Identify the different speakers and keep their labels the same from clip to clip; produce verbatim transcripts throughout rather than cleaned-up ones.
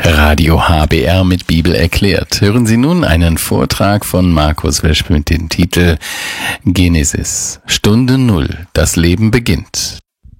Speaker 1: Radio H B R mit Bibel erklärt. Hören Sie nun einen Vortrag von Markus Wesch mit dem Titel Genesis, Stunde Null, das Leben beginnt.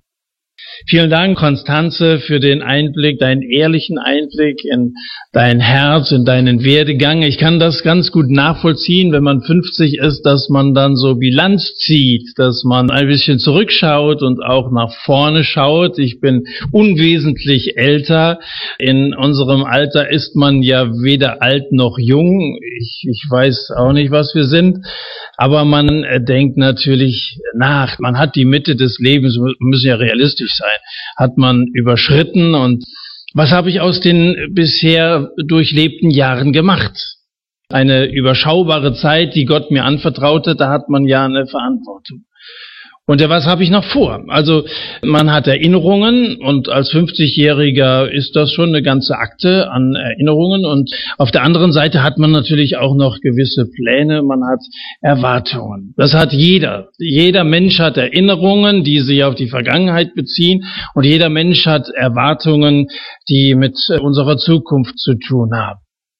Speaker 2: Vielen Dank, Konstanze, für den Einblick, deinen ehrlichen Einblick in dein Herz, in deinen Werdegang. Ich kann das ganz gut nachvollziehen, wenn man fünfzig ist, dass man dann so Bilanz zieht, dass man ein bisschen zurückschaut und auch nach vorne schaut. Ich bin unwesentlich älter. In unserem Alter ist man ja weder alt noch jung. Ich, ich weiß auch nicht, was wir sind. Aber man denkt natürlich nach. Man hat die Mitte des Lebens, wir müssen ja realistisch sein, hat man überschritten. Und was habe ich aus den bisher durchlebten Jahren gemacht? Eine überschaubare Zeit, die Gott mir anvertraute, da hat man ja eine Verantwortung. Und ja, was habe ich noch vor? Also man hat Erinnerungen und als fünfzigjähriger ist das schon eine ganze Akte an Erinnerungen. Und auf der anderen Seite hat man natürlich auch noch gewisse Pläne, man hat Erwartungen. Das hat jeder. Jeder Mensch hat Erinnerungen, die sich auf die Vergangenheit beziehen. Und jeder Mensch hat Erwartungen, die mit unserer Zukunft zu tun haben.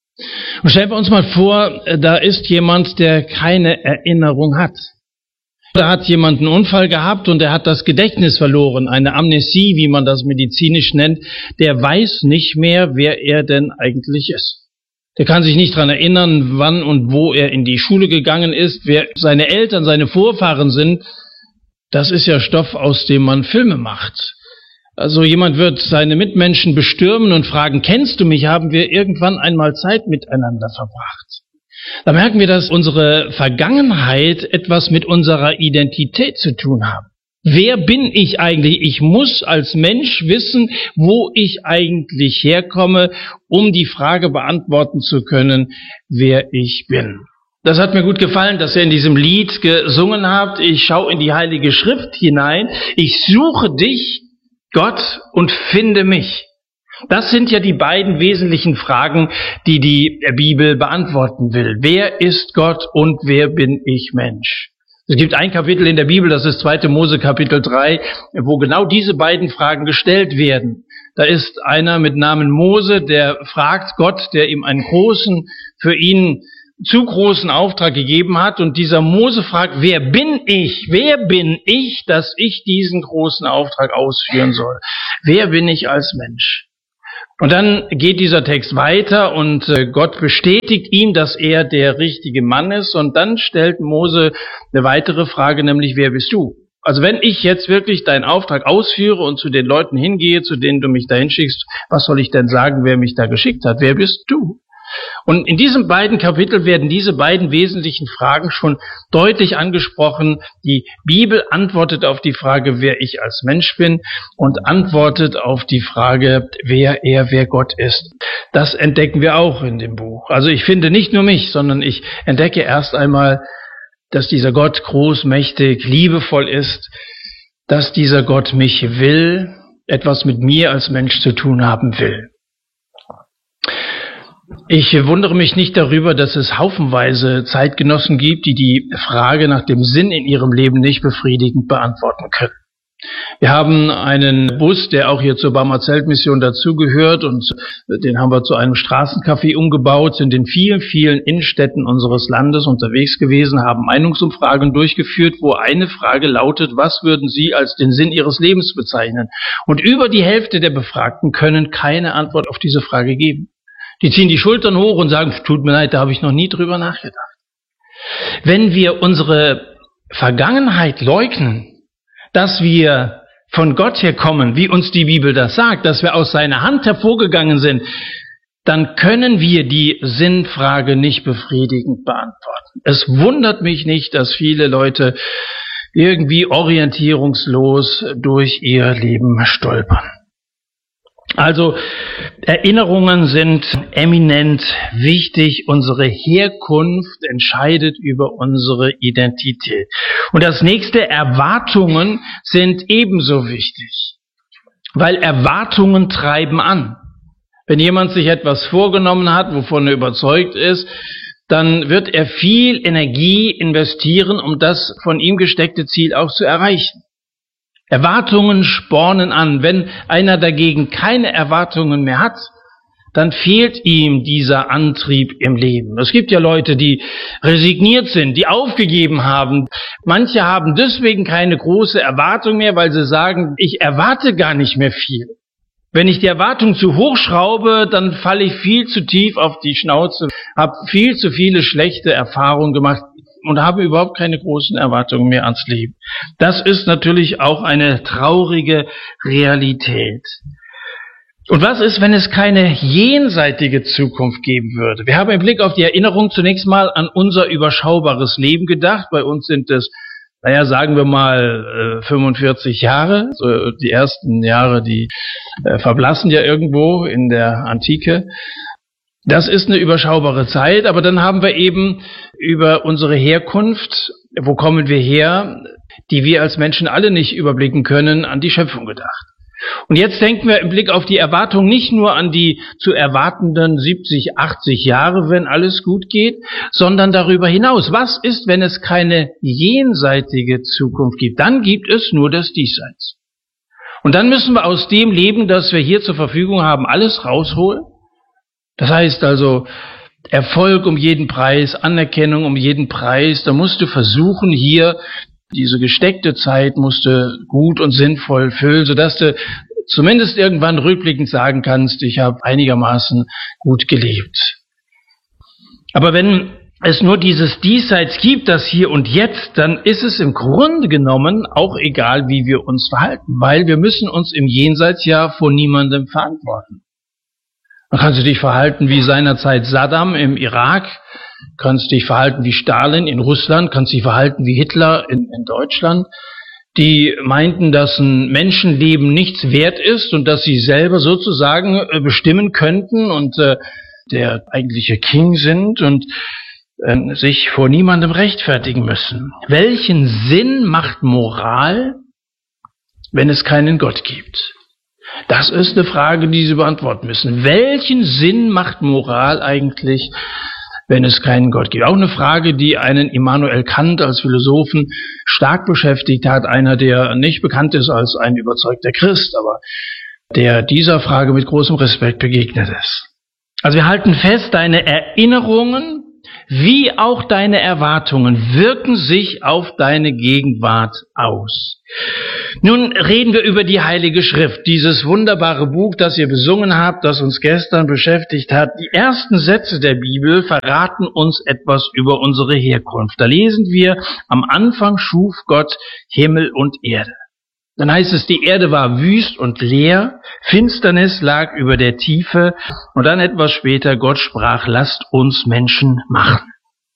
Speaker 2: Und stellen wir uns mal vor, da ist jemand, der keine Erinnerung hat. Da hat jemand einen Unfall gehabt und er hat das Gedächtnis verloren, eine Amnesie, wie man das medizinisch nennt. Der weiß nicht mehr, wer er denn eigentlich ist. Der kann sich nicht dran erinnern, wann und wo er in die Schule gegangen ist, wer seine Eltern, seine Vorfahren sind. Das ist ja Stoff, aus dem man Filme macht. Also jemand wird seine Mitmenschen bestürmen und fragen, kennst du mich? Haben wir irgendwann einmal Zeit miteinander verbracht? Da merken wir, dass unsere Vergangenheit etwas mit unserer Identität zu tun hat. Wer bin ich eigentlich? Ich muss als Mensch wissen, wo ich eigentlich herkomme, um die Frage beantworten zu können, wer ich bin. Das hat mir gut gefallen, dass ihr in diesem Lied gesungen habt. Ich schaue in die Heilige Schrift hinein. Ich suche dich, Gott, und finde mich. Das sind ja die beiden wesentlichen Fragen, die die Bibel beantworten will. Wer ist Gott und wer bin ich Mensch? Es gibt ein Kapitel in der Bibel, das ist zweite Mose Kapitel drei, wo genau diese beiden Fragen gestellt werden. Da ist einer mit Namen Mose, der fragt Gott, der ihm einen großen, für ihn zu großen Auftrag gegeben hat. Und dieser Mose fragt, wer bin ich? Wer bin ich, dass ich diesen großen Auftrag ausführen soll? Wer bin ich als Mensch? Und dann geht dieser Text weiter und Gott bestätigt ihm, dass er der richtige Mann ist. Und dann stellt Mose eine weitere Frage, nämlich, wer bist du? Also wenn ich jetzt wirklich deinen Auftrag ausführe und zu den Leuten hingehe, zu denen du mich dahin schickst, was soll ich denn sagen, wer mich da geschickt hat? Wer bist du? Und in diesen beiden Kapiteln werden diese beiden wesentlichen Fragen schon deutlich angesprochen. Die Bibel antwortet auf die Frage, wer ich als Mensch bin, und antwortet auf die Frage, wer er, wer Gott ist. Das entdecken wir auch in dem Buch. Also ich finde nicht nur mich, sondern ich entdecke erst einmal, dass dieser Gott groß, mächtig, liebevoll ist, dass dieser Gott mich will, etwas mit mir als Mensch zu tun haben will. Ich wundere mich nicht darüber, dass es haufenweise Zeitgenossen gibt, die die Frage nach dem Sinn in ihrem Leben nicht befriedigend beantworten können. Wir haben einen Bus, der auch hier zur Barmer Zeltmission dazugehört, und den haben wir zu einem Straßencafé umgebaut, sind in vielen, vielen Innenstädten unseres Landes unterwegs gewesen, haben Meinungsumfragen durchgeführt, wo eine Frage lautet, was würden Sie als den Sinn Ihres Lebens bezeichnen? Und über die Hälfte der Befragten können keine Antwort auf diese Frage geben. Die ziehen die Schultern hoch und sagen, tut mir leid, da habe ich noch nie drüber nachgedacht. Wenn wir unsere Vergangenheit leugnen, dass wir von Gott herkommen, wie uns die Bibel das sagt, dass wir aus seiner Hand hervorgegangen sind, dann können wir die Sinnfrage nicht befriedigend beantworten. Es wundert mich nicht, dass viele Leute irgendwie orientierungslos durch ihr Leben stolpern. Also Erinnerungen sind eminent wichtig. Unsere Herkunft entscheidet über unsere Identität. Und das nächste, Erwartungen sind ebenso wichtig, weil Erwartungen treiben an. Wenn jemand sich etwas vorgenommen hat, wovon er überzeugt ist, dann wird er viel Energie investieren, um das von ihm gesteckte Ziel auch zu erreichen. Erwartungen spornen an. Wenn einer dagegen keine Erwartungen mehr hat, dann fehlt ihm dieser Antrieb im Leben. Es gibt ja Leute, die resigniert sind, die aufgegeben haben. Manche haben deswegen keine große Erwartung mehr, weil sie sagen, ich erwarte gar nicht mehr viel. Wenn ich die Erwartung zu hoch schraube, dann falle ich viel zu tief auf die Schnauze, habe viel zu viele schlechte Erfahrungen gemacht und habe überhaupt keine großen Erwartungen mehr ans Leben. Das ist natürlich auch eine traurige Realität. Und was ist, wenn es keine jenseitige Zukunft geben würde? Wir haben im Blick auf die Erinnerung zunächst mal an unser überschaubares Leben gedacht. Bei uns sind es, naja, sagen wir mal fünfundvierzig Jahre. So die ersten Jahre, die äh, verblassen ja irgendwo in der Antike. Das ist eine überschaubare Zeit, aber dann haben wir eben über unsere Herkunft, wo kommen wir her, die wir als Menschen alle nicht überblicken können, an die Schöpfung gedacht. Und jetzt denken wir im Blick auf die Erwartung nicht nur an die zu erwartenden siebzig, achtzig Jahre, wenn alles gut geht, sondern darüber hinaus. Was ist, wenn es keine jenseitige Zukunft gibt? Dann gibt es nur das Diesseits. Und dann müssen wir aus dem Leben, das wir hier zur Verfügung haben, alles rausholen. Das heißt also, Erfolg um jeden Preis, Anerkennung um jeden Preis. Da musst du versuchen, hier diese gesteckte Zeit musst du gut und sinnvoll füllen, sodass du zumindest irgendwann rückblickend sagen kannst, ich habe einigermaßen gut gelebt. Aber wenn es nur dieses Diesseits gibt, das Hier und Jetzt, dann ist es im Grunde genommen auch egal, wie wir uns verhalten, weil wir müssen uns im Jenseits ja vor niemandem verantworten. Dann kannst du dich verhalten wie seinerzeit Saddam im Irak, kannst dich verhalten wie Stalin in Russland, kannst dich verhalten wie Hitler in, in Deutschland. Die meinten, dass ein Menschenleben nichts wert ist und dass sie selber sozusagen äh, bestimmen könnten und äh, der eigentliche King sind und äh, sich vor niemandem rechtfertigen müssen. Welchen Sinn macht Moral, wenn es keinen Gott gibt? Das ist eine Frage, die Sie beantworten müssen. Welchen Sinn macht Moral eigentlich, wenn es keinen Gott gibt? Auch eine Frage, die einen Immanuel Kant als Philosophen stark beschäftigt hat. Einer, der nicht bekannt ist als ein überzeugter Christ, aber der dieser Frage mit großem Respekt begegnet ist. Also wir halten fest, deine Erinnerungen wie auch deine Erwartungen wirken sich auf deine Gegenwart aus. Nun reden wir über die Heilige Schrift, dieses wunderbare Buch, das ihr besungen habt, das uns gestern beschäftigt hat. Die ersten Sätze der Bibel verraten uns etwas über unsere Herkunft. Da lesen wir, am Anfang schuf Gott Himmel und Erde. Dann heißt es, die Erde war wüst und leer, Finsternis lag über der Tiefe und dann etwas später, Gott sprach, lasst uns Menschen machen.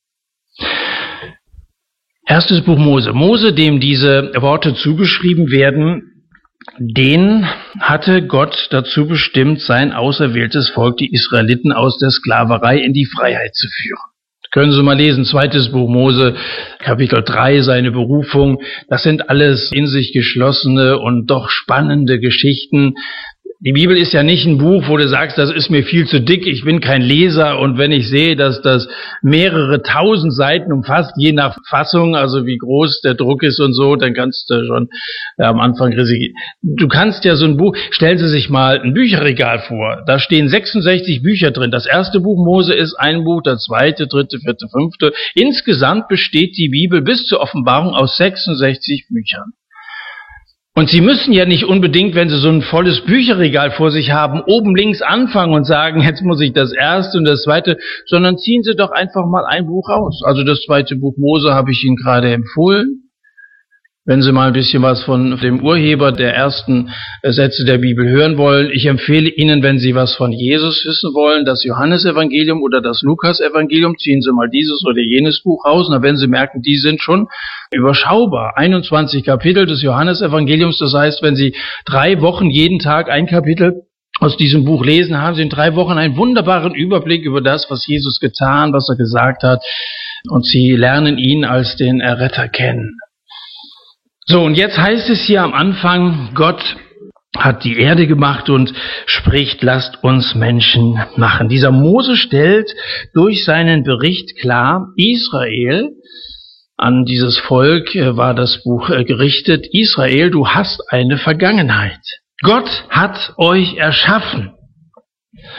Speaker 2: Erstes Buch Mose. Mose, dem diese Worte zugeschrieben werden, den hatte Gott dazu bestimmt, sein auserwähltes Volk, die Israeliten, aus der Sklaverei in die Freiheit zu führen. Können Sie mal lesen, zweites Buch Mose, Kapitel drei, seine Berufung. Das sind alles in sich geschlossene und doch spannende Geschichten. Die Bibel ist ja nicht ein Buch, wo du sagst, das ist mir viel zu dick, ich bin kein Leser. Und wenn ich sehe, dass das mehrere tausend Seiten umfasst, je nach Fassung, also wie groß der Druck ist und so, dann kannst du schon ja, am Anfang resignieren. Du kannst ja so ein Buch, stellen Sie sich mal ein Bücherregal vor, da stehen sechsundsechzig Bücher drin. Das erste Buch Mose ist ein Buch, das zweite, dritte, vierte, fünfte. Insgesamt besteht die Bibel bis zur Offenbarung aus sechsundsechzig Büchern. Und Sie müssen ja nicht unbedingt, wenn Sie so ein volles Bücherregal vor sich haben, oben links anfangen und sagen, jetzt muss ich das erste und das zweite, sondern ziehen Sie doch einfach mal ein Buch raus. Also das zweite Buch Mose habe ich Ihnen gerade empfohlen. Wenn Sie mal ein bisschen was von dem Urheber der ersten Sätze der Bibel hören wollen. Ich empfehle Ihnen, wenn Sie was von Jesus wissen wollen, das Johannesevangelium oder das Lukasevangelium, ziehen Sie mal dieses oder jenes Buch raus. Und dann werden Sie merken, die sind schon überschaubar. einundzwanzig Kapitel des Johannesevangeliums. Das heißt, wenn Sie drei Wochen jeden Tag ein Kapitel aus diesem Buch lesen, haben Sie in drei Wochen einen wunderbaren Überblick über das, was Jesus getan, was er gesagt hat. Und Sie lernen ihn als den Erretter kennen. So, und jetzt heißt es hier am Anfang, Gott hat die Erde gemacht und spricht, lasst uns Menschen machen. Dieser Mose stellt durch seinen Bericht klar, Israel, an dieses Volk war das Buch gerichtet, Israel, du hast eine Vergangenheit. Gott hat euch erschaffen.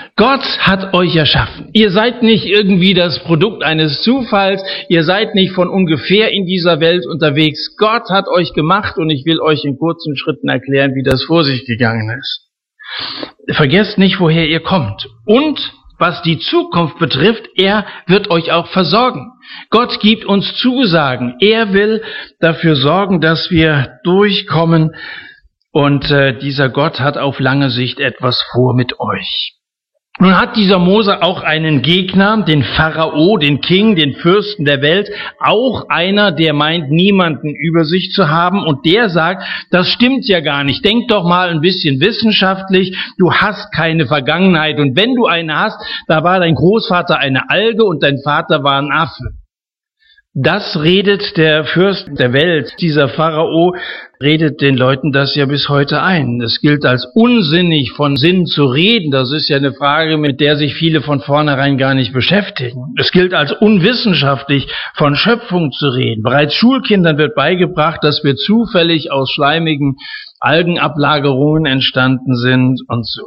Speaker 2: Gott hat euch erschaffen. Ihr seid nicht irgendwie das Produkt eines Zufalls. Ihr seid nicht von ungefähr in dieser Welt unterwegs. Gott hat euch gemacht und ich will euch in kurzen Schritten erklären, wie das vor sich gegangen ist. Vergesst nicht, woher ihr kommt. Und was die Zukunft betrifft, er wird euch auch versorgen. Gott gibt uns Zusagen. Er will dafür sorgen, dass wir durchkommen. Und äh, dieser Gott hat auf lange Sicht etwas vor mit euch. Nun hat dieser Mose auch einen Gegner, den Pharao, den King, den Fürsten der Welt, auch einer, der meint, niemanden über sich zu haben, und der sagt, das stimmt ja gar nicht, denk doch mal ein bisschen wissenschaftlich, du hast keine Vergangenheit, und wenn du eine hast, da war dein Großvater eine Alge und dein Vater war ein Affe. Das redet der Fürst der Welt, dieser Pharao, redet den Leuten das ja bis heute ein. Es gilt als unsinnig, von Sinn zu reden. Das ist ja eine Frage, mit der sich viele von vornherein gar nicht beschäftigen. Es gilt als unwissenschaftlich, von Schöpfung zu reden. Bereits Schulkindern wird beigebracht, dass wir zufällig aus schleimigen Algenablagerungen entstanden sind und so.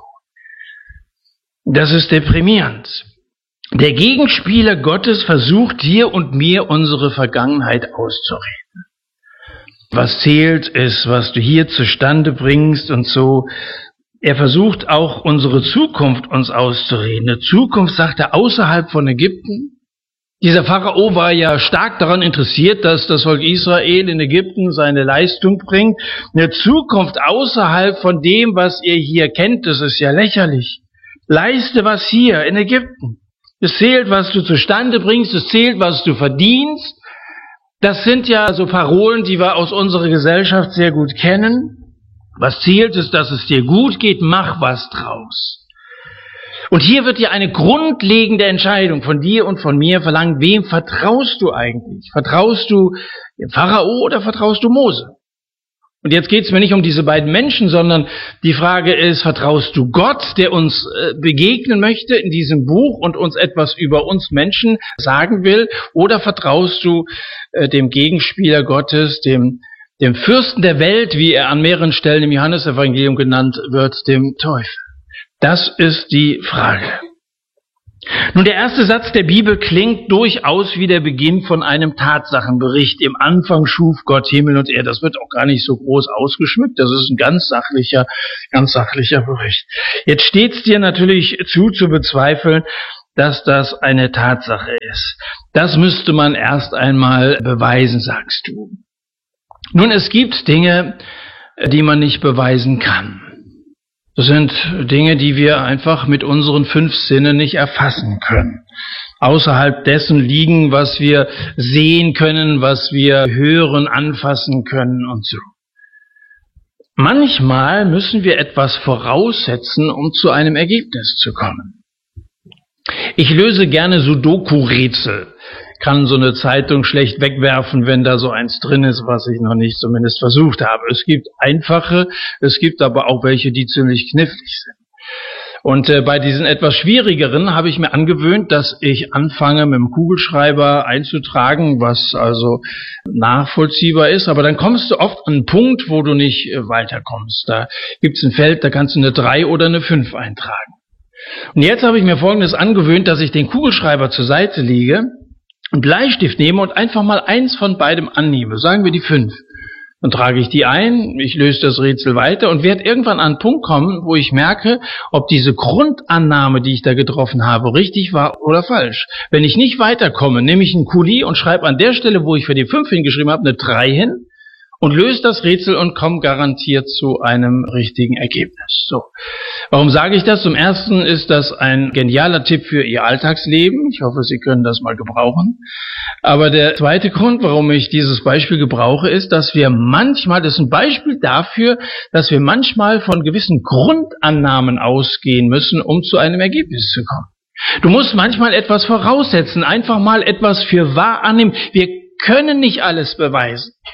Speaker 2: Das ist deprimierend. Der Gegenspieler Gottes versucht dir und mir unsere Vergangenheit auszureden. Was zählt, ist, was du hier zustande bringst und so. Er versucht auch unsere Zukunft uns auszureden. Eine Zukunft, sagt er, außerhalb von Ägypten. Dieser Pharao war ja stark daran interessiert, dass das Volk Israel in Ägypten seine Leistung bringt. Eine Zukunft außerhalb von dem, was ihr hier kennt, das ist ja lächerlich. Leiste was hier in Ägypten. Es zählt, was du zustande bringst, es zählt, was du verdienst. Das sind ja so Parolen, die wir aus unserer Gesellschaft sehr gut kennen. Was zählt, ist, dass es dir gut geht, mach was draus. Und hier wird dir eine grundlegende Entscheidung von dir und von mir verlangt. Wem vertraust du eigentlich? Vertraust du dem Pharao oder vertraust du Mose? Und jetzt geht es mir nicht um diese beiden Menschen, sondern die Frage ist, vertraust du Gott, der uns äh, begegnen möchte in diesem Buch und uns etwas über uns Menschen sagen will, oder vertraust du äh, dem Gegenspieler Gottes, dem, dem Fürsten der Welt, wie er an mehreren Stellen im Johannesevangelium genannt wird, dem Teufel? Das ist die Frage. Nun, der erste Satz der Bibel klingt durchaus wie der Beginn von einem Tatsachenbericht. Im Anfang schuf Gott Himmel und Erde. Das wird auch gar nicht so groß ausgeschmückt. Das ist ein ganz sachlicher, ganz sachlicher Bericht. Jetzt steht es dir natürlich zu, zu bezweifeln, dass das eine Tatsache ist. Das müsste man erst einmal beweisen, sagst du. Nun, es gibt Dinge, die man nicht beweisen kann. Das sind Dinge, die wir einfach mit unseren fünf Sinnen nicht erfassen können. Außerhalb dessen liegen, was wir sehen können, was wir hören, anfassen können und so. Manchmal müssen wir etwas voraussetzen, um zu einem Ergebnis zu kommen. Ich löse gerne Sudoku-Rätsel. Kann so eine Zeitung schlecht wegwerfen, wenn da so eins drin ist, was ich noch nicht zumindest versucht habe. Es gibt einfache, es gibt aber auch welche, die ziemlich knifflig sind. Und äh, bei diesen etwas schwierigeren habe ich mir angewöhnt, dass ich anfange, mit dem Kugelschreiber einzutragen, was also nachvollziehbar ist. Aber dann kommst du oft an einen Punkt, wo du nicht äh, weiterkommst. Da gibt es ein Feld, da kannst du eine drei oder eine fünf eintragen. Und jetzt habe ich mir Folgendes angewöhnt, dass ich den Kugelschreiber zur Seite lege, einen Bleistift nehme und einfach mal eins von beidem annehme. Sagen wir die fünf. Dann trage ich die ein, ich löse das Rätsel weiter und werde irgendwann an einen Punkt kommen, wo ich merke, ob diese Grundannahme, die ich da getroffen habe, richtig war oder falsch. Wenn ich nicht weiterkomme, nehme ich einen Kuli und schreibe an der Stelle, wo ich für die fünf hingeschrieben habe, eine drei hin und löse das Rätsel und komme garantiert zu einem richtigen Ergebnis. So. Warum sage ich das? Zum Ersten ist das ein genialer Tipp für Ihr Alltagsleben. Ich hoffe, Sie können das mal gebrauchen. Aber der zweite Grund, warum ich dieses Beispiel gebrauche, ist, dass wir manchmal, das ist ein Beispiel dafür, dass wir manchmal von gewissen Grundannahmen ausgehen müssen, um zu einem Ergebnis zu kommen. Du musst manchmal etwas voraussetzen, einfach mal etwas für wahr annehmen. Wir können nicht alles beweisen.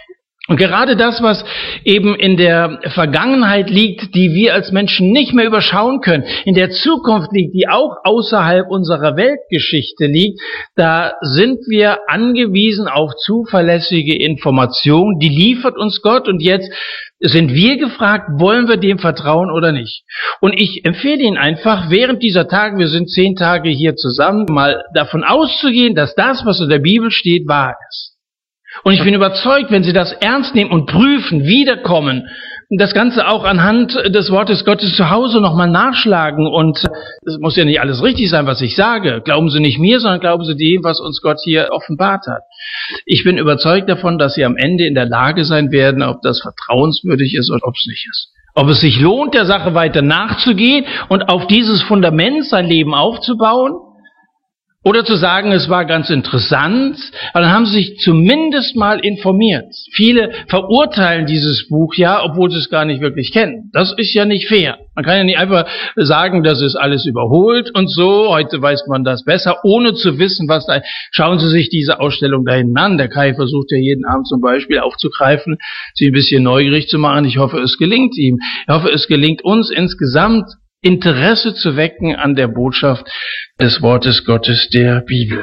Speaker 2: Und gerade das, was eben in der Vergangenheit liegt, die wir als Menschen nicht mehr überschauen können, in der Zukunft liegt, die auch außerhalb unserer Weltgeschichte liegt, da sind wir angewiesen auf zuverlässige Informationen, die liefert uns Gott, und jetzt sind wir gefragt, wollen wir dem vertrauen oder nicht? Und ich empfehle Ihnen einfach, während dieser Tage, wir sind zehn Tage hier zusammen, mal davon auszugehen, dass das, was in der Bibel steht, wahr ist. Und ich bin überzeugt, wenn Sie das ernst nehmen und prüfen, wiederkommen, das Ganze auch anhand des Wortes Gottes zu Hause nochmal nachschlagen, und es muss ja nicht alles richtig sein, was ich sage. Glauben Sie nicht mir, sondern glauben Sie dem, was uns Gott hier offenbart hat. Ich bin überzeugt davon, dass Sie am Ende in der Lage sein werden, ob das vertrauenswürdig ist oder ob es nicht ist. Ob es sich lohnt, der Sache weiter nachzugehen und auf dieses Fundament sein Leben aufzubauen, oder zu sagen, es war ganz interessant, aber dann haben sie sich zumindest mal informiert. Viele verurteilen dieses Buch ja, obwohl sie es gar nicht wirklich kennen. Das ist ja nicht fair. Man kann ja nicht einfach sagen, das ist alles überholt und so, heute weiß man das besser, ohne zu wissen, was da ist. Schauen Sie sich diese Ausstellung da hinten an. Der Kai versucht ja jeden Abend zum Beispiel aufzugreifen, sie ein bisschen neugierig zu machen. Ich hoffe, es gelingt ihm. Ich hoffe, es gelingt uns insgesamt, Interesse zu wecken an der Botschaft des Wortes Gottes, der Bibel.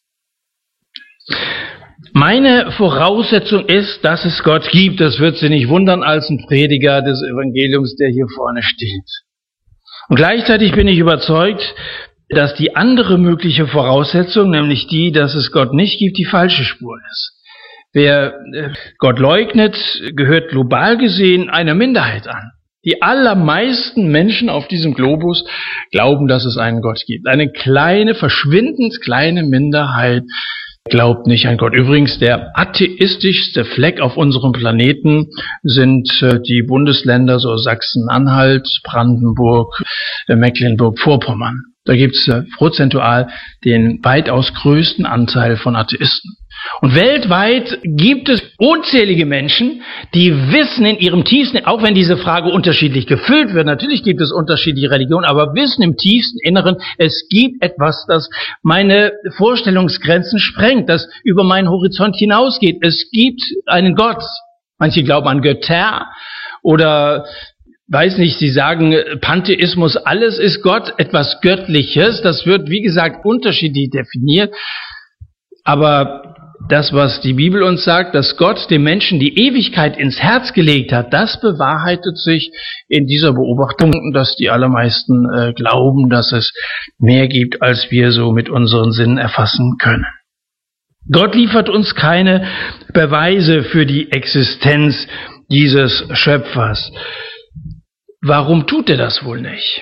Speaker 2: Meine Voraussetzung ist, dass es Gott gibt. Das wird Sie nicht wundern als ein Prediger des Evangeliums, der hier vorne steht. Und gleichzeitig bin ich überzeugt, dass die andere mögliche Voraussetzung, nämlich die, dass es Gott nicht gibt, die falsche Spur ist. Wer Gott leugnet, gehört global gesehen einer Minderheit an. Die allermeisten Menschen auf diesem Globus glauben, dass es einen Gott gibt. Eine kleine, verschwindend kleine Minderheit glaubt nicht an Gott. Übrigens, der atheistischste Fleck auf unserem Planeten sind die Bundesländer so Sachsen-Anhalt, Brandenburg, Mecklenburg-Vorpommern. Da gibt es prozentual den weitaus größten Anteil von Atheisten. Und weltweit gibt es unzählige Menschen, die wissen in ihrem tiefsten, auch wenn diese Frage unterschiedlich gefüllt wird, natürlich gibt es unterschiedliche Religionen, aber wissen im tiefsten Inneren, es gibt etwas, das meine Vorstellungsgrenzen sprengt, das über meinen Horizont hinausgeht. Es gibt einen Gott. Manche glauben an Götter oder weiß nicht, sie sagen Pantheismus, alles ist Gott, etwas Göttliches. Das wird, wie gesagt, unterschiedlich definiert. Aber das, was die Bibel uns sagt, dass Gott dem Menschen die Ewigkeit ins Herz gelegt hat, das bewahrheitet sich in dieser Beobachtung, dass die allermeisten äh, glauben, dass es mehr gibt, als wir so mit unseren Sinnen erfassen können. Gott liefert uns keine Beweise für die Existenz dieses Schöpfers. Warum tut er das wohl nicht?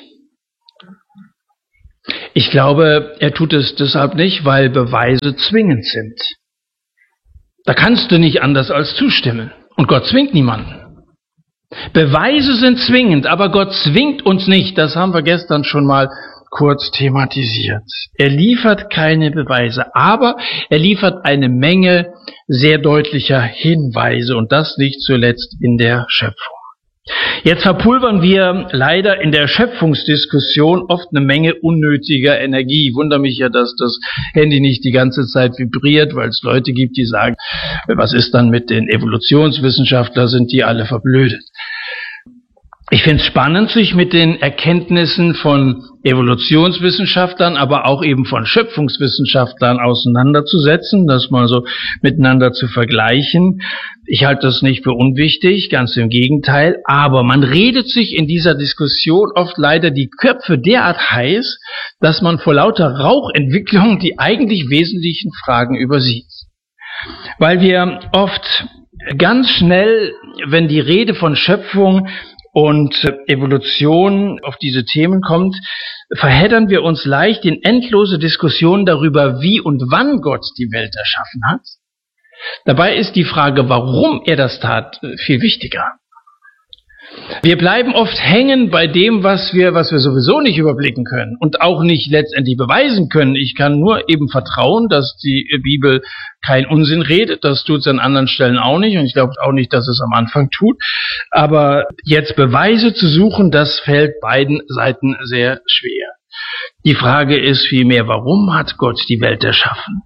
Speaker 2: Ich glaube, er tut es deshalb nicht, weil Beweise zwingend sind. Da kannst du nicht anders als zustimmen. Und Gott zwingt niemanden. Beweise sind zwingend, aber Gott zwingt uns nicht. Das haben wir gestern schon mal kurz thematisiert. Er liefert keine Beweise, aber er liefert eine Menge sehr deutlicher Hinweise, und das nicht zuletzt in der Schöpfung. Jetzt verpulvern wir leider in der Schöpfungsdiskussion oft eine Menge unnötiger Energie. Ich wundere mich ja, dass das Handy nicht die ganze Zeit vibriert, weil es Leute gibt, die sagen, was ist dann mit den Evolutionswissenschaftlern, sind die alle verblödet. Ich finde es spannend, sich mit den Erkenntnissen von Evolutionswissenschaftlern, aber auch eben von Schöpfungswissenschaftlern auseinanderzusetzen, das mal so miteinander zu vergleichen. Ich halte das nicht für unwichtig, ganz im Gegenteil, aber man redet sich in dieser Diskussion oft leider die Köpfe derart heiß, dass man vor lauter Rauchentwicklung die eigentlich wesentlichen Fragen übersieht. Weil wir oft ganz schnell, wenn die Rede von Schöpfung und Evolution auf diese Themen kommt, verheddern wir uns leicht in endlose Diskussionen darüber, wie und wann Gott die Welt erschaffen hat. Dabei ist die Frage, warum er das tat, viel wichtiger. Wir bleiben oft hängen bei dem, was wir, was wir sowieso nicht überblicken können und auch nicht letztendlich beweisen können. Ich kann nur eben vertrauen, dass die Bibel kein Unsinn redet. Das tut es an anderen Stellen auch nicht, und ich glaube auch nicht, dass es am Anfang tut. Aber jetzt Beweise zu suchen, das fällt beiden Seiten sehr schwer. Die Frage ist vielmehr, warum hat Gott die Welt erschaffen?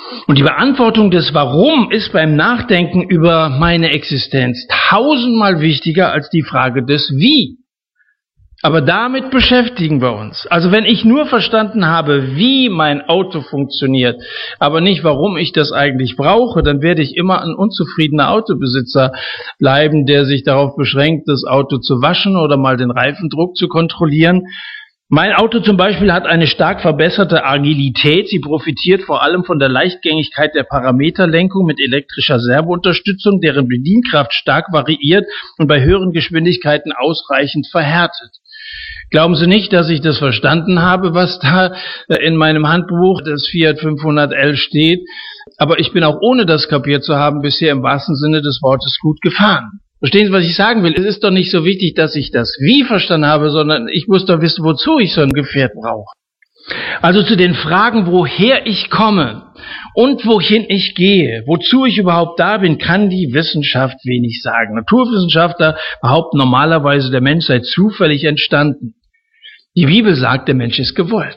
Speaker 2: Und die Beantwortung des Warum ist beim Nachdenken über meine Existenz tausendmal wichtiger als die Frage des Wie. Aber damit beschäftigen wir uns. Also wenn ich nur verstanden habe, wie mein Auto funktioniert, aber nicht, warum ich das eigentlich brauche, dann werde ich immer ein unzufriedener Autobesitzer bleiben, der sich darauf beschränkt, das Auto zu waschen oder mal den Reifendruck zu kontrollieren. Mein Auto zum Beispiel hat eine stark verbesserte Agilität. Sie profitiert vor allem von der Leichtgängigkeit der Parameterlenkung mit elektrischer Servounterstützung, deren Bedienkraft stark variiert und bei höheren Geschwindigkeiten ausreichend verhärtet. Glauben Sie nicht, dass ich das verstanden habe, was da in meinem Handbuch des Fiat fünfhundert L steht, aber ich bin auch ohne das kapiert zu haben bisher im wahrsten Sinne des Wortes gut gefahren. Verstehen Sie, was ich sagen will? Es ist doch nicht so wichtig, dass ich das Wie verstanden habe, sondern ich muss doch wissen, wozu ich so ein Gefährt brauche. Also zu den Fragen, woher ich komme und wohin ich gehe, wozu ich überhaupt da bin, kann die Wissenschaft wenig sagen. Naturwissenschaftler behaupten normalerweise, der Mensch sei zufällig entstanden. Die Bibel sagt, der Mensch ist gewollt.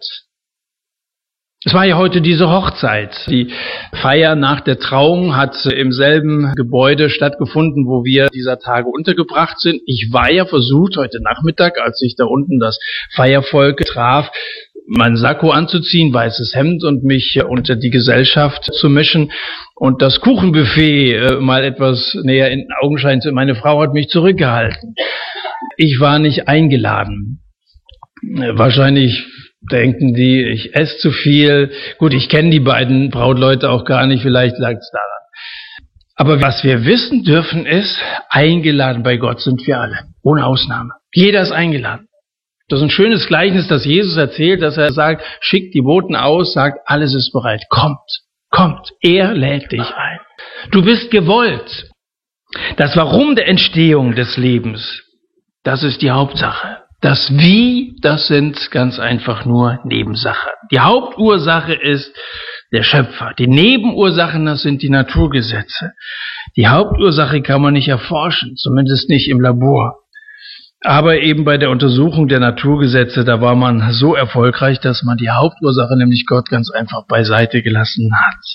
Speaker 2: Es war ja heute diese Hochzeit. Die Feier nach der Trauung hat im selben Gebäude stattgefunden, wo wir dieser Tage untergebracht sind. Ich war ja versucht, heute Nachmittag, als sich da unten das Feiervolk traf, meinen Sakko anzuziehen, weißes Hemd und mich unter die Gesellschaft zu mischen und das Kuchenbuffet äh, mal etwas näher in den Augenschein zu. Meine Frau hat mich zurückgehalten. Ich war nicht eingeladen. Wahrscheinlich denken die, ich esse zu viel. Gut, ich kenne die beiden Brautleute auch gar nicht, vielleicht lag es daran. Aber was wir wissen dürfen ist, eingeladen bei Gott sind wir alle, ohne Ausnahme. Jeder ist eingeladen. Das ist ein schönes Gleichnis, das Jesus erzählt, dass er sagt, schickt die Boten aus, sagt, alles ist bereit, kommt, kommt, er lädt dich ein. Du bist gewollt. Das Warum der Entstehung des Lebens, das ist die Hauptsache. Das Wie, das sind ganz einfach nur Nebensachen. Die Hauptursache ist der Schöpfer. Die Nebenursachen, das sind die Naturgesetze. Die Hauptursache kann man nicht erforschen, zumindest nicht im Labor. Aber eben bei der Untersuchung der Naturgesetze, da war man so erfolgreich, dass man die Hauptursache, nämlich Gott, ganz einfach beiseite gelassen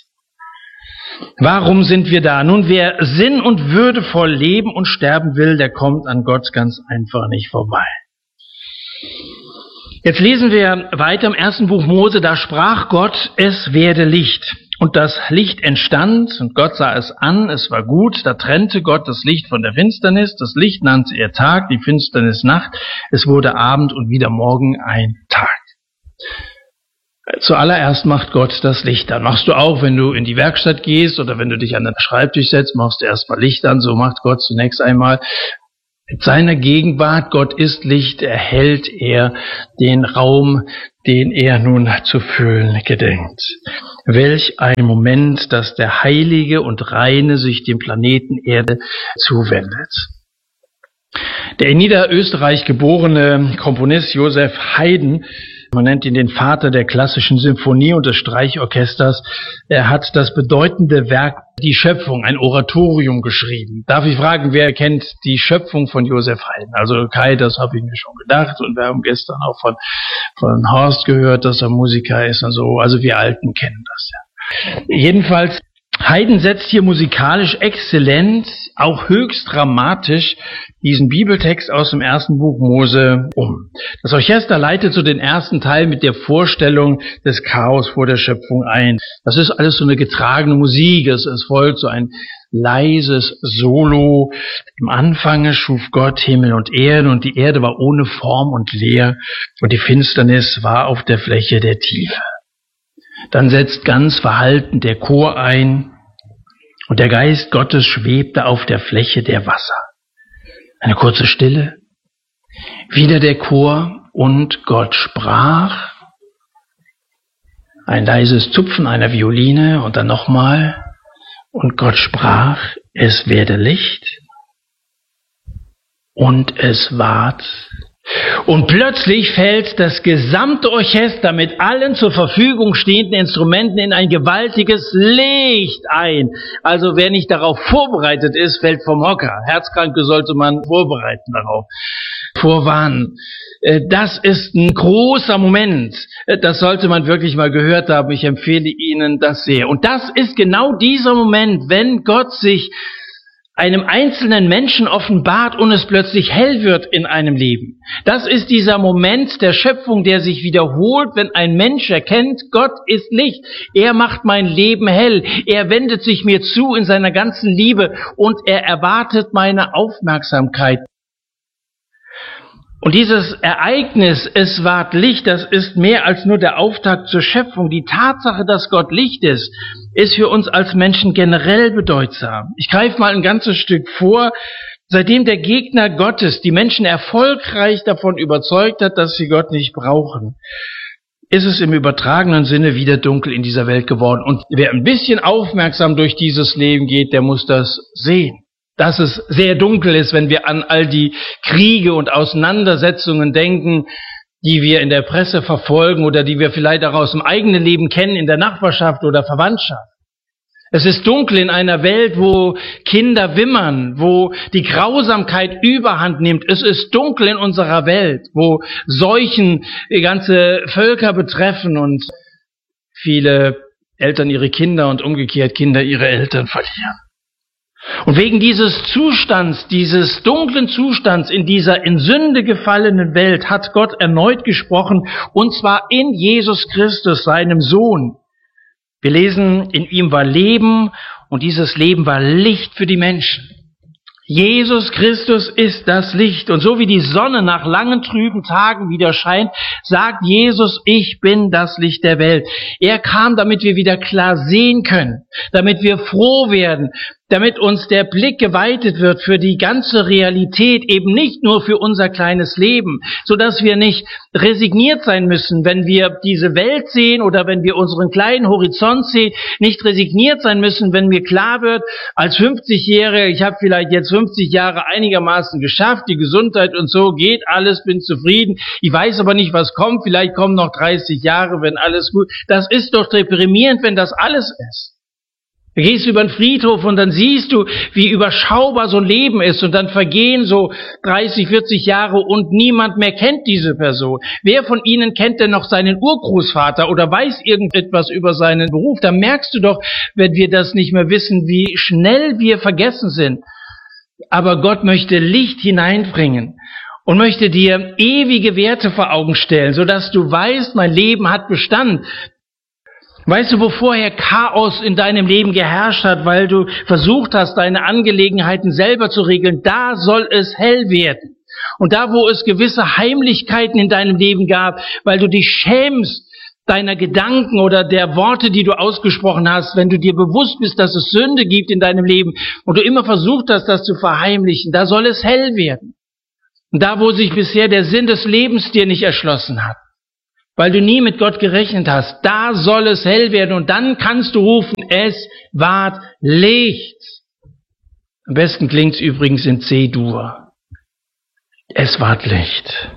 Speaker 2: hat. Warum sind wir da? Nun, wer sinn- und würdevoll leben und sterben will, der kommt an Gott ganz einfach nicht vorbei. Jetzt lesen wir weiter im ersten Buch Mose, da sprach Gott, es werde Licht. Und das Licht entstand, und Gott sah es an, es war gut, da trennte Gott das Licht von der Finsternis, das Licht nannte er Tag, die Finsternis Nacht, es wurde Abend und wieder Morgen ein Tag. Zuallererst macht Gott das Licht an. Machst du auch, wenn du in die Werkstatt gehst oder wenn du dich an den Schreibtisch setzt, machst du erstmal Licht an, so macht Gott zunächst einmal. Mit seiner Gegenwart, Gott ist Licht, erhält er den Raum, den er nun zu füllen gedenkt. Welch ein Moment, dass der Heilige und Reine sich dem Planeten Erde zuwendet. Der in Niederösterreich geborene Komponist Joseph Haydn, man nennt ihn den Vater der klassischen Symphonie und des Streichorchesters, er hat das bedeutende Werk Die Schöpfung, ein Oratorium geschrieben. Darf ich fragen, wer kennt die Schöpfung von Joseph Haydn? Also Kai, das habe ich mir schon gedacht und wir haben gestern auch von, von Horst gehört, dass er Musiker ist und so. Also wir Alten kennen das ja. Jedenfalls, Haydn setzt hier musikalisch exzellent, auch höchst dramatisch, diesen Bibeltext aus dem ersten Buch Mose um. Das Orchester leitet so den ersten Teil mit der Vorstellung des Chaos vor der Schöpfung ein. Das ist alles so eine getragene Musik, es, es folgt so ein leises Solo. Im Anfange schuf Gott Himmel und Erde und die Erde war ohne Form und leer und die Finsternis war auf der Fläche der Tiefe. Dann setzt ganz verhalten der Chor ein und der Geist Gottes schwebte auf der Fläche der Wasser. Eine kurze Stille, wieder der Chor und Gott sprach. Ein leises Zupfen einer Violine und dann nochmal und Gott sprach, es werde Licht und es ward. Und plötzlich fällt das gesamte Orchester mit allen zur Verfügung stehenden Instrumenten in ein gewaltiges Licht ein. Also wer nicht darauf vorbereitet ist, fällt vom Hocker. Herzkranke sollte man vorbereiten darauf. vorwarnen. Das ist ein großer Moment. Das sollte man wirklich mal gehört haben. Ich empfehle Ihnen das sehr. Und das ist genau dieser Moment, wenn Gott sich einem einzelnen Menschen offenbart und es plötzlich hell wird in einem Leben. Das ist dieser Moment der Schöpfung, der sich wiederholt, wenn ein Mensch erkennt, Gott ist Licht. Er macht mein Leben hell. Er wendet sich mir zu in seiner ganzen Liebe und er erwartet meine Aufmerksamkeit. Und dieses Ereignis, es ward Licht, das ist mehr als nur der Auftakt zur Schöpfung. Die Tatsache, dass Gott Licht ist, ist für uns als Menschen generell bedeutsam. Ich greife mal ein ganzes Stück vor. Seitdem der Gegner Gottes die Menschen erfolgreich davon überzeugt hat, dass sie Gott nicht brauchen, ist es im übertragenen Sinne wieder dunkel in dieser Welt geworden. Und wer ein bisschen aufmerksam durch dieses Leben geht, der muss das sehen. Dass es sehr dunkel ist, wenn wir an all die Kriege und Auseinandersetzungen denken, die wir in der Presse verfolgen oder die wir vielleicht auch aus dem eigenen Leben kennen, in der Nachbarschaft oder Verwandtschaft. Es ist dunkel in einer Welt, wo Kinder wimmern, wo die Grausamkeit überhand nimmt. Es ist dunkel in unserer Welt, wo Seuchen ganze Völker betreffen und viele Eltern ihre Kinder und umgekehrt Kinder ihre Eltern verlieren. Und wegen dieses Zustands, dieses dunklen Zustands in dieser in Sünde gefallenen Welt hat Gott erneut gesprochen, und zwar in Jesus Christus, seinem Sohn. Wir lesen, in ihm war Leben und dieses Leben war Licht für die Menschen. Jesus Christus ist das Licht. Und so wie die Sonne nach langen trüben Tagen wieder scheint, sagt Jesus, ich bin das Licht der Welt. Er kam, damit wir wieder klar sehen können, damit wir froh werden, damit uns der Blick geweitet wird für die ganze Realität, eben nicht nur für unser kleines Leben, so dass wir nicht resigniert sein müssen, wenn wir diese Welt sehen oder wenn wir unseren kleinen Horizont sehen, nicht resigniert sein müssen, wenn mir klar wird, als fünfzigjähriger, ich habe vielleicht jetzt fünfzig Jahre einigermaßen geschafft, die Gesundheit und so geht alles, bin zufrieden, ich weiß aber nicht, was kommt, vielleicht kommen noch dreißig Jahre, wenn alles gut, das ist doch deprimierend, wenn das alles ist. Du gehst über den Friedhof und dann siehst du, wie überschaubar so ein Leben ist und dann vergehen so dreißig, vierzig Jahre und niemand mehr kennt diese Person. Wer von Ihnen kennt denn noch seinen Urgroßvater oder weiß irgendetwas über seinen Beruf? Da merkst du doch, wenn wir das nicht mehr wissen, wie schnell wir vergessen sind. Aber Gott möchte Licht hineinbringen und möchte dir ewige Werte vor Augen stellen, sodass du weißt, mein Leben hat Bestand. Weißt du, wo vorher Chaos in deinem Leben geherrscht hat, weil du versucht hast, deine Angelegenheiten selber zu regeln, da soll es hell werden. Und da, wo es gewisse Heimlichkeiten in deinem Leben gab, weil du dich schämst deiner Gedanken oder der Worte, die du ausgesprochen hast, wenn du dir bewusst bist, dass es Sünde gibt in deinem Leben und du immer versucht hast, das zu verheimlichen, da soll es hell werden. Und da, wo sich bisher der Sinn des Lebens dir nicht erschlossen hat, weil du nie mit Gott gerechnet hast, da soll es hell werden und dann kannst du rufen, es ward Licht. Am besten klingt's übrigens in C-Dur. Es ward Licht.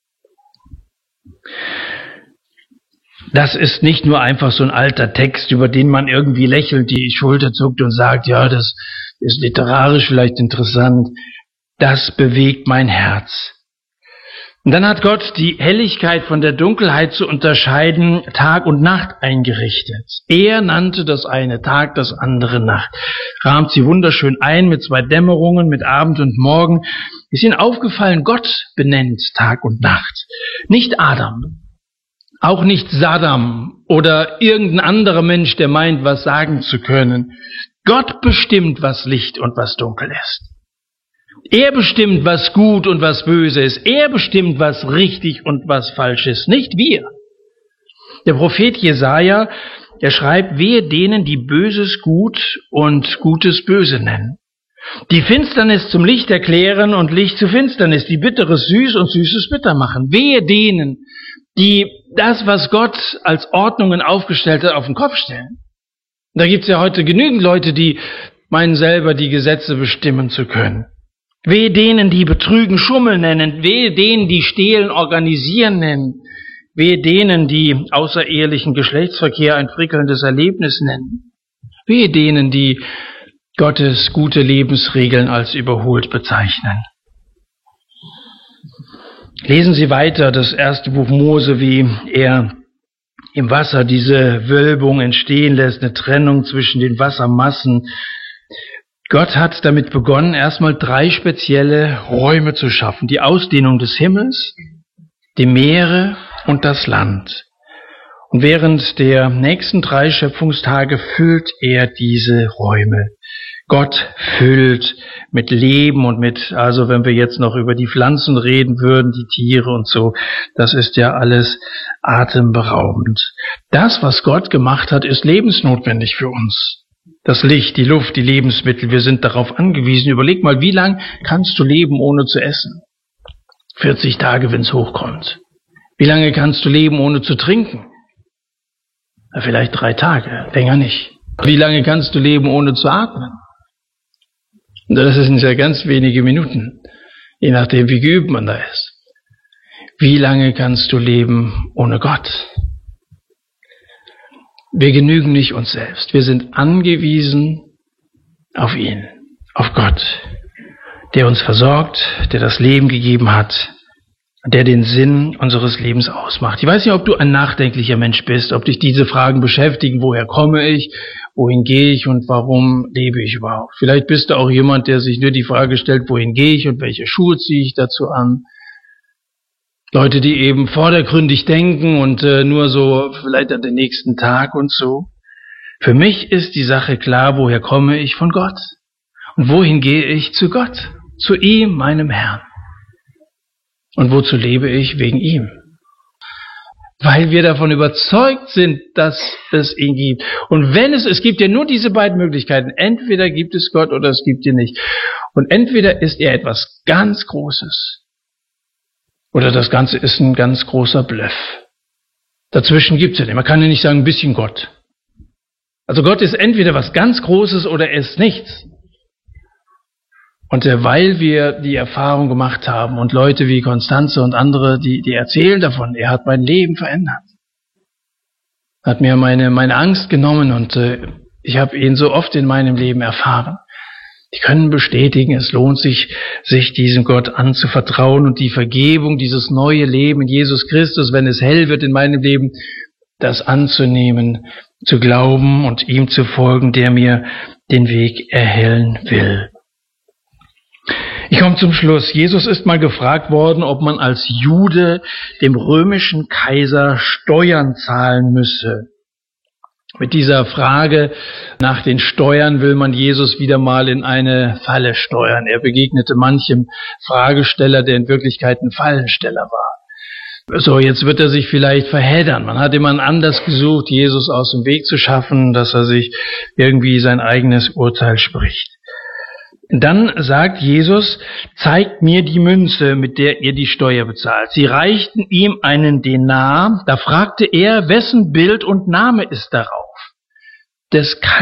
Speaker 2: Das ist nicht nur einfach so ein alter Text, über den man irgendwie lächelnd die Schulter zuckt und sagt, ja, das ist literarisch vielleicht interessant. Das bewegt mein Herz. Und dann hat Gott die Helligkeit von der Dunkelheit zu unterscheiden, Tag und Nacht eingerichtet. Er nannte das eine Tag, das andere Nacht. Rahmt sie wunderschön ein mit zwei Dämmerungen, mit Abend und Morgen. Ist Ihnen aufgefallen, Gott benennt Tag und Nacht. Nicht Adam, auch nicht Saddam oder irgendein anderer Mensch, der meint, was sagen zu können. Gott bestimmt, was Licht und was dunkel ist. Er bestimmt, was gut und was böse ist. Er bestimmt, was richtig und was falsch ist, nicht wir. Der Prophet Jesaja, er schreibt, wehe denen, die Böses gut und Gutes böse nennen. Die Finsternis zum Licht erklären und Licht zu Finsternis, die Bitteres süß und Süßes bitter machen. Wehe denen, die das, was Gott als Ordnungen aufgestellt hat, auf den Kopf stellen. Da gibt's ja heute genügend Leute, die meinen selber, die Gesetze bestimmen zu können. Wehe denen, die Betrügen Schummel nennen, wehe denen, die Stehlen organisieren nennen, wehe denen, die außerehelichen Geschlechtsverkehr ein prickelndes Erlebnis nennen, wehe denen, die Gottes gute Lebensregeln als überholt bezeichnen. Lesen Sie weiter das erste Buch Mose, wie er im Wasser diese Wölbung entstehen lässt, eine Trennung zwischen den Wassermassen. Gott hat damit begonnen, erstmal drei spezielle Räume zu schaffen. Die Ausdehnung des Himmels, die Meere und das Land. Und während der nächsten drei Schöpfungstage füllt er diese Räume. Gott füllt mit Leben und mit, also wenn wir jetzt noch über die Pflanzen reden würden, die Tiere und so, das ist ja alles atemberaubend. Das, was Gott gemacht hat, ist lebensnotwendig für uns. Das Licht, die Luft, die Lebensmittel, wir sind darauf angewiesen. Überleg mal, wie lang kannst du leben, ohne zu essen? vierzig Tage, wenn es hochkommt. Wie lange kannst du leben, ohne zu trinken? Na, vielleicht drei Tage, länger nicht. Wie lange kannst du leben, ohne zu atmen? Das sind ja ganz wenige Minuten, je nachdem, wie geübt man da ist. Wie lange kannst du leben ohne Gott? Wir genügen nicht uns selbst. Wir sind angewiesen auf ihn, auf Gott, der uns versorgt, der das Leben gegeben hat, der den Sinn unseres Lebens ausmacht. Ich weiß nicht, ob du ein nachdenklicher Mensch bist, ob dich diese Fragen beschäftigen, woher komme ich, wohin gehe ich und warum lebe ich überhaupt. Vielleicht bist du auch jemand, der sich nur die Frage stellt, wohin gehe ich und welche Schuhe ziehe ich dazu an. Leute, die eben vordergründig denken und äh, nur so vielleicht an den nächsten Tag und so. Für mich ist die Sache klar, woher komme ich? Von Gott. Und wohin gehe ich? Zu Gott, zu ihm, meinem Herrn. Und wozu lebe ich? Wegen ihm. Weil wir davon überzeugt sind, dass es ihn gibt. Und wenn es, es gibt ja nur diese beiden Möglichkeiten. Entweder gibt es Gott oder es gibt ihn nicht. Und entweder ist er etwas ganz Großes. Oder das Ganze ist ein ganz großer Bluff. Dazwischen gibt es ja nicht. Man kann ja nicht sagen, ein bisschen Gott. Also Gott ist entweder was ganz Großes oder er ist nichts. Und weil wir die Erfahrung gemacht haben und Leute wie Konstanze und andere, die, die erzählen davon, er hat mein Leben verändert. Hat mir meine, meine Angst genommen und äh, ich habe ihn so oft in meinem Leben erfahren. Die können bestätigen, es lohnt sich, sich diesem Gott anzuvertrauen und die Vergebung, dieses neue Leben in Jesus Christus, wenn es hell wird in meinem Leben, das anzunehmen, zu glauben und ihm zu folgen, der mir den Weg erhellen will. Ich komme zum Schluss. Jesus ist mal gefragt worden, ob man als Jude dem römischen Kaiser Steuern zahlen müsse. Mit dieser Frage nach den Steuern will man Jesus wieder mal in eine Falle steuern. Er begegnete manchem Fragesteller, der in Wirklichkeit ein Fallensteller war. So, jetzt wird er sich vielleicht verheddern. Man hat jemand anders gesucht, Jesus aus dem Weg zu schaffen, dass er sich irgendwie sein eigenes Urteil spricht. Dann sagt Jesus, zeigt mir die Münze, mit der ihr die Steuer bezahlt. Sie reichten ihm einen Denar. Da fragte er, wessen Bild und Name ist darauf? Des